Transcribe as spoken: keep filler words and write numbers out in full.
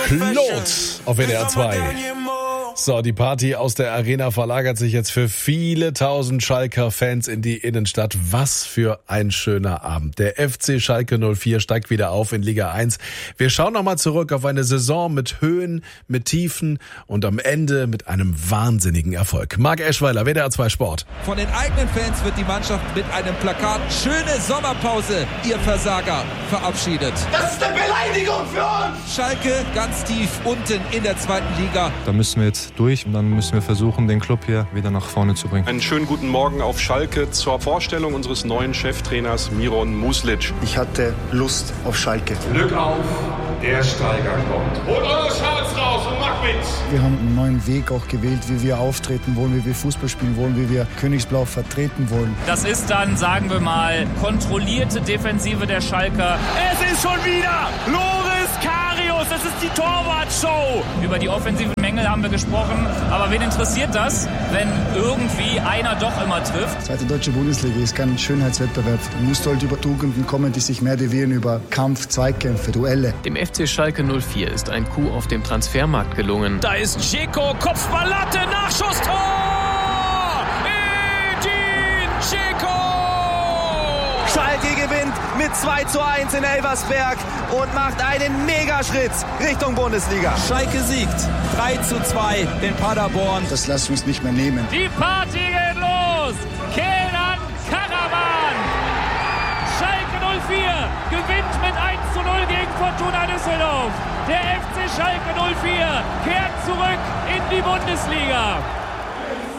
Claude auf W D R zwei. So, die Party aus der Arena verlagert sich jetzt für viele tausend Schalker-Fans in die Innenstadt. Was für ein schöner Abend. Der F C Schalke null vier steigt wieder auf in Liga eins. Wir schauen nochmal zurück auf eine Saison mit Höhen, mit Tiefen und am Ende mit einem wahnsinnigen Erfolg. Marc Eschweiler, W D R zwei Sport. Von den eigenen Fans wird die Mannschaft mit einem Plakat "Schöne Sommerpause, ihr Versager" verabschiedet. Das ist eine Beleidigung für uns! Schalke ganz tief unten in der zweiten Liga. Da müssen wir jetzt durch und dann müssen wir versuchen, den Club hier wieder nach vorne zu bringen. Einen schönen guten Morgen auf Schalke zur Vorstellung unseres neuen Cheftrainers Miron Muslic. Ich hatte Lust auf Schalke. Glück auf, der Steiger kommt. Holt eure Schals raus und macht mit! Wir haben einen neuen Weg auch gewählt, wie wir auftreten wollen, wie wir Fußball spielen wollen, wie wir Königsblau vertreten wollen. Das ist dann, sagen wir mal, kontrollierte Defensive der Schalker. Es ist schon wieder Loris Karius, das ist die Torwartshow. Über die offensiven Mängel haben wir gesprochen, aber wen interessiert das, wenn irgendwie einer doch immer trifft? Zweite deutsche Bundesliga ist kein Schönheitswettbewerb. Du musst halt über Tugenden kommen, die sich mehr definieren über Kampf, Zweikämpfe, Duelle. Dem F C Schalke null vier ist ein Coup auf dem Transfermarkt gelungen. Da ist Dzeko, Kopfballlatte, Nachschusstor! Edin Dzeko! Schalke gewinnt mit zwei zu eins in Elversberg und macht einen Megaschritt Richtung Bundesliga. Schalke siegt drei zu zwei in Paderborn. Das lassen wir uns nicht mehr nehmen. Die Party geht los! Kenan Karaman! Schalke null vier gewinnt mit eins zu null gegen Fortuna Düsseldorf. Der F C Schalke null vier kehrt zurück in die Bundesliga.